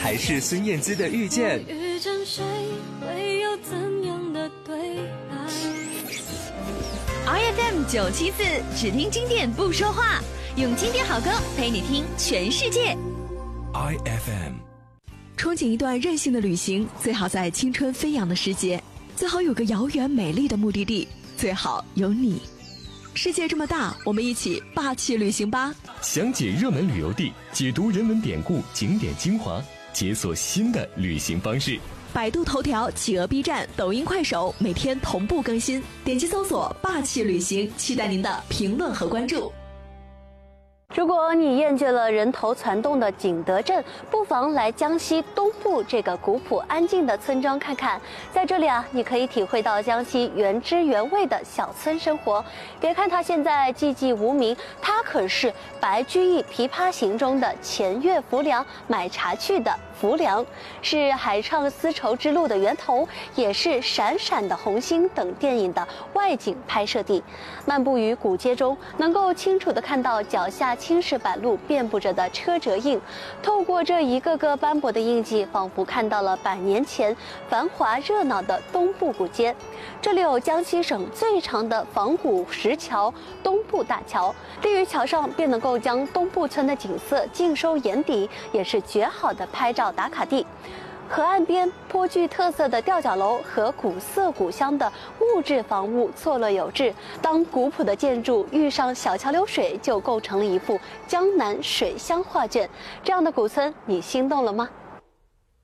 还是孙燕姿的遇见？ 遇见谁会有怎样的对白 ？IFM 974，只听经典不说话，用经典好歌陪你听全世界。 IFM。 憧憬一段任性的旅行，最好在青春飞扬的时节，最好有个遥远美丽的目的地，最好有你。世界这么大，我们一起霸气旅行吧！ 详解热门旅游地，解读人文典故、景点精华，解锁新的旅行方式。 百度头条、企鹅 B 站、抖音、快手每天同步更新，点击搜索“霸气旅行”，期待您的评论和关注。 如果你厌倦了人头攒动的景德镇，不妨来江西东部这个古朴安静的村庄看看。在这里啊，你可以体会到江西原汁原味的小村生活。别看它现在寂寂无名，它可是白居易《琵琶行》中的前月浮梁买茶去的浮梁，是海上丝绸之路的源头，也是《闪闪的红星》等电影的外景拍摄地。漫步于古街中，能够清楚地看到脚下青石板路遍布着的车辙印，透过这一个个斑驳的印记，仿佛看到了100年前繁华热闹的东部古街。这里有江西省最长的仿古石桥——东部大桥，立于桥上便能够将东部村的景色尽收眼底，也是绝好的拍照打卡地。河岸边颇具特色的吊脚楼和古色古香的木质房屋错落有致，当古朴的建筑遇上小桥流水，就构成了一幅江南水乡画卷。这样的古村，你心动了吗？